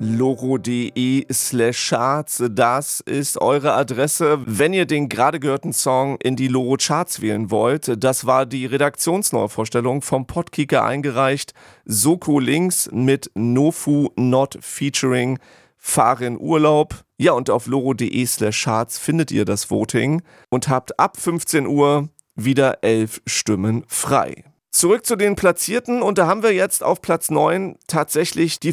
loro.de/charts. Das ist eure Adresse, wenn ihr den gerade gehörten Song in die Loro Charts wählen wollt. Das war die Redaktionsneuvorstellung vom Podkicker eingereicht. Soko Links mit Nofu Not featuring Fahre in Urlaub. Ja, und auf loro.de/charts findet ihr das Voting und habt ab 15 Uhr wieder 11 Stimmen frei. Zurück zu den Platzierten und da haben wir jetzt auf Platz 9 tatsächlich die